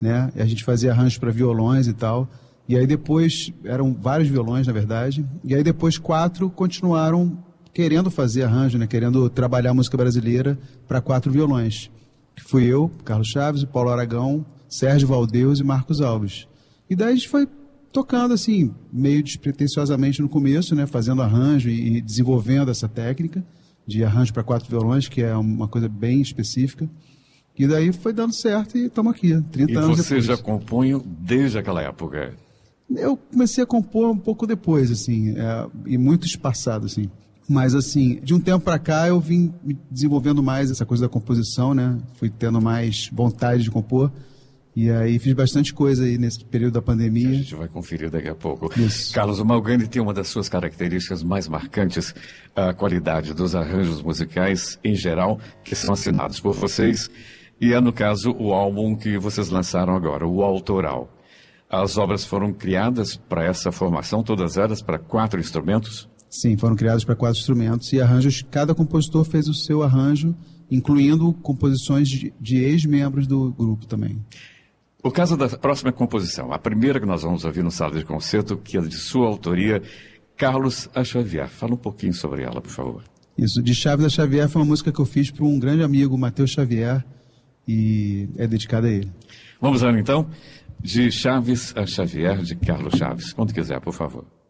né? A gente fazia arranjos para violões e tal. E aí depois, eram vários violões, na verdade, e aí depois 4 continuaram querendo fazer arranjo, né? Querendo trabalhar música brasileira para 4 violões. Que fui eu, Carlos Chaves, Paulo Aragão, Sérgio Valdeus e Marcos Alves. E daí a gente foi tocando assim, meio despretensiosamente no começo, né? Fazendo arranjo e desenvolvendo essa técnica de arranjo para 4 violões, que é uma coisa bem específica. E daí foi dando certo e estamos aqui, 30 anos depois. E você já compõe desde aquela época? Eu comecei a compor um pouco depois, assim, e muito espaçado, assim. Mas, assim, de um tempo para cá eu vim me desenvolvendo mais essa coisa da composição, né? Fui tendo mais vontade de compor. E aí fiz bastante coisa aí nesse período da pandemia. A gente vai conferir daqui a pouco. Isso. Carlos, o Malgani tem uma das suas características mais marcantes, a qualidade dos arranjos musicais em geral, que são assinados por vocês. E é, no caso, o álbum que vocês lançaram agora, o Autoral. As obras foram criadas para essa formação, todas elas para 4 instrumentos? Sim, foram criadas para 4 instrumentos e arranjos, cada compositor fez o seu arranjo, incluindo composições de ex-membros do grupo também. O caso da próxima composição, a primeira que nós vamos ouvir no Sala de Concerto, que é de sua autoria, Carlos a Xavier. Fala um pouquinho sobre ela, por favor. Isso, de Chaves a Xavier foi uma música que eu fiz para um grande amigo, Matheus Xavier, e é dedicada a ele. Vamos lá então? De Chaves a Xavier, de Carlos Chaves. Quando quiser, por favor.